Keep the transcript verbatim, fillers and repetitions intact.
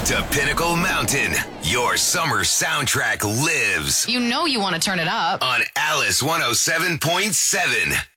to Pinnacle Mountain. Your summer soundtrack lives You know you want to turn it up. on Alice one oh seven point seven.